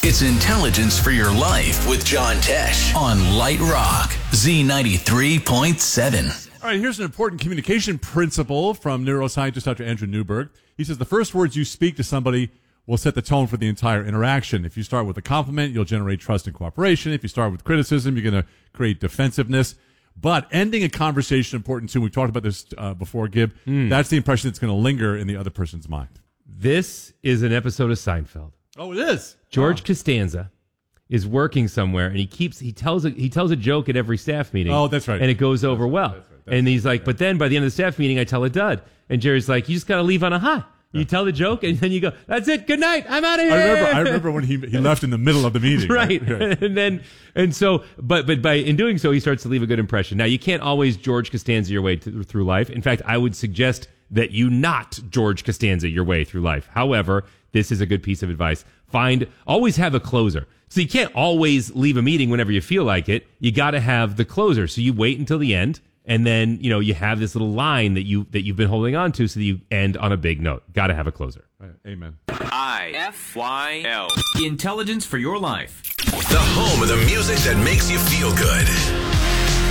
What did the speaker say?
It's Intelligence for Your Life with John Tesh on Light Rock, Z93.7. All right, here's an important communication principle from neuroscientist Dr. Andrew Newberg. He says the first words you speak to somebody will set the tone for the entire interaction. If you start with a compliment, you'll generate trust and cooperation. If you start with criticism, you're going to create defensiveness. But ending a conversation is important too. We talked about this before, Gib. That's the impression that's going to linger in the other person's mind. This is an episode of Seinfeld. Oh, it is. George Costanza is working somewhere, and he tells a joke at every staff meeting. Oh, that's right. And it goes over well. That's right. And he's like, but then by the end of the staff meeting, I tell a dud. And Jerry's like, you just got to leave on a high. You tell the joke, and then you go, that's it, good night, I'm out of here. I remember when he left in the middle of the meeting. Right. But by in doing so, he starts to leave a good impression. Now, you can't always George Costanza your way through life. In fact, I would suggest that you not George Costanza your way through life. However, this is a good piece of advice. Always have a closer. So you can't always leave a meeting whenever you feel like it. You got to have the closer. So you wait until the end. And then, you have this little line that you've been holding on to so that you end on a big note. Got to have a closer. Right. Amen. IFYL. Intelligence for Your Life. The home of the music that makes you feel good.